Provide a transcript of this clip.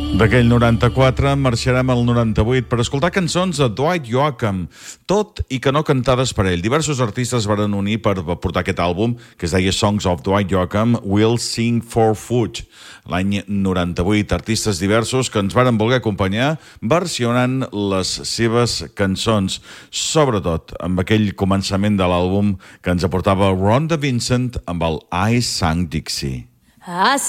D'aquell 94 marxarem al 98 per escoltar cançons de Dwight Yoakam, tot i que no cantades per ell. Diversos artistes varen unir per portar aquest àlbum, que es deia Songs of Dwight Yoakam, We'll Sing for Food. L'any 98, artistes diversos que ens varen voler acompanyar versionant les seves cançons, sobretot amb aquell començament de l'àlbum que ens aportava Rhonda Vincent amb el I Sang Dixie.